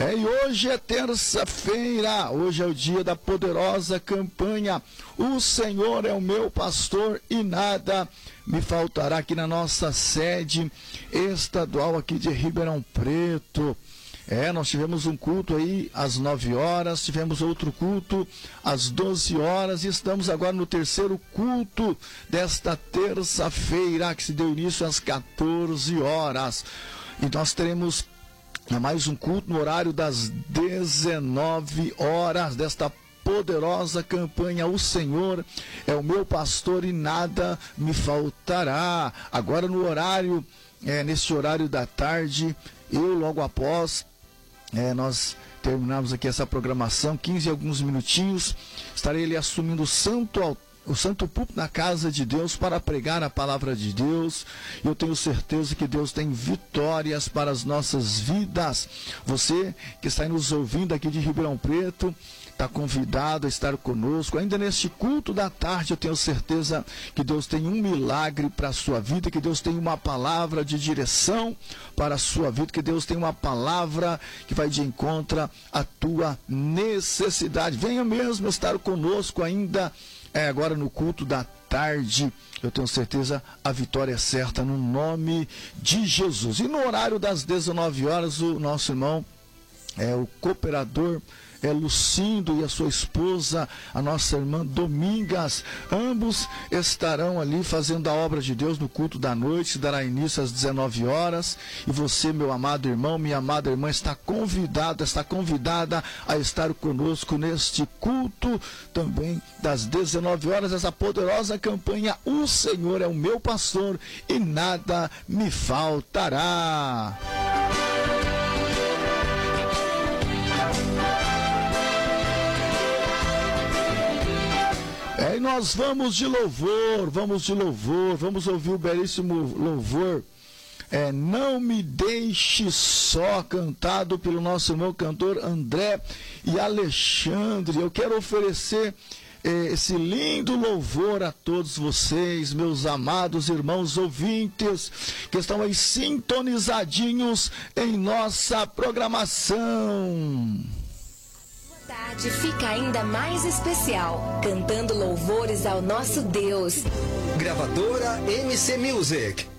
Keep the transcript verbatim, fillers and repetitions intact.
É, e hoje é terça-feira, hoje é o dia da poderosa campanha. O Senhor é o meu pastor e nada me faltará, aqui na nossa sede estadual aqui de Ribeirão Preto. É, nós tivemos um culto aí às nove horas, tivemos outro culto às doze horas e estamos agora no terceiro culto desta terça-feira, que se deu início às quatorze horas. E nós teremos mais um culto no horário das dezenove horas desta poderosa campanha. O Senhor é o meu pastor e nada me faltará. Agora no horário, é, nesse horário da tarde, eu logo após, é, nós terminamos aqui essa programação, quinze e alguns minutinhos, estarei ali assumindo o santo altar, o santo púlpito na casa de Deus para pregar a palavra de Deus. Eu tenho certeza que Deus tem vitórias para as nossas vidas. Você que está nos ouvindo aqui de Ribeirão Preto, está convidado a estar conosco. Ainda neste culto da tarde, eu tenho certeza que Deus tem um milagre para a sua vida, que Deus tem uma palavra de direção para a sua vida, que Deus tem uma palavra que vai de encontro à tua necessidade. Venha mesmo estar conosco ainda É, agora no culto da tarde. Eu tenho certeza a vitória é certa no nome de Jesus. E no horário das dezenove horas, o nosso irmão, é, o cooperador, é Lucindo, e a sua esposa, a nossa irmã Domingas, ambos estarão ali fazendo a obra de Deus no culto da noite, dará início às dezenove horas, e você, meu amado irmão, minha amada irmã, está convidado, está convidada a estar conosco neste culto também das dezenove horas, essa poderosa campanha, o Senhor é o meu pastor e nada me faltará. É, e nós vamos de louvor, vamos de louvor, vamos ouvir o belíssimo louvor, é, Não Me Deixe Só, cantado pelo nosso irmão cantor André e Alexandre. Eu quero oferecer é, esse lindo louvor a todos vocês, meus amados irmãos ouvintes, que estão aí sintonizadinhos em nossa programação. Tarde fica ainda mais especial, cantando louvores ao nosso Deus. Gravadora M C Music.